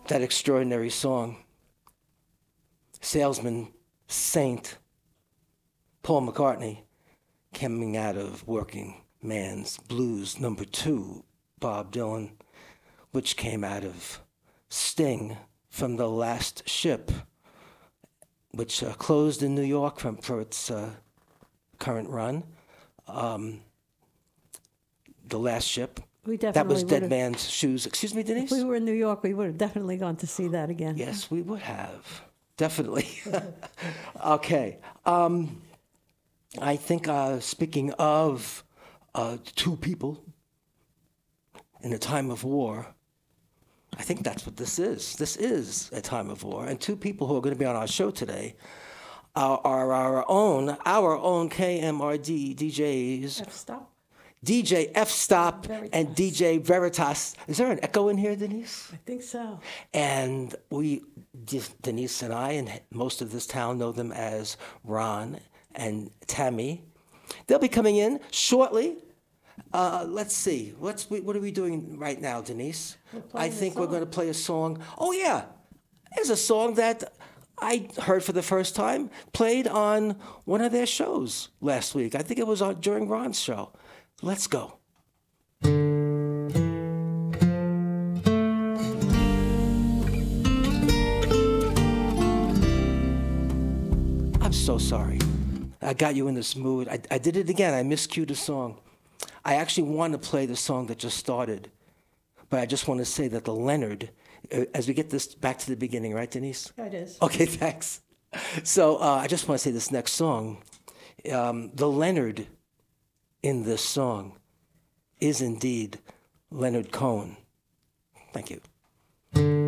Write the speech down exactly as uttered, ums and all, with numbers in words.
that extraordinary song, salesman, saint, Paul McCartney, coming out of Working Man's Blues number two, Bob Dylan, which came out of Sting from The Last Ship, which uh, closed in New York from, for its uh, current run. Um, the Last Ship. We definitely That was Dead would've- Man's Shoes. Excuse me, Denise? If we were in New York, we would have definitely gone to see that again. Yes, we would have. Definitely. Okay. Um, I think, uh, speaking of uh, two people in a time of war, I think that's what this is. This is a time of war. And two people who are going to be on our show today are, are our own, our own K M R D D Js, Stop. D J F Stop Veritas. and D J Veritas. Is there an echo in here, Denise? I think so. And we, Denise and I, and most of this town know them as Ron and Tammy. They'll be coming in shortly. Uh, let's see. What's what are we doing right now, Denise? I playing a think we're song. going to play a song. Oh yeah, there's a song that I heard for the first time, played on one of their shows last week. I think it was on, during Ron's show. Let's go. I'm so sorry. I got you in this mood. I, I did it again. I miscued a song. I actually want to play the song that just started, but I just want to say that the Leonard, uh, as we get this back to the beginning, right, Denise? Yeah, it is. Okay, thanks. So uh, I just want to say this next song, um, the Leonard in this song is indeed Leonard Cohen. Thank you.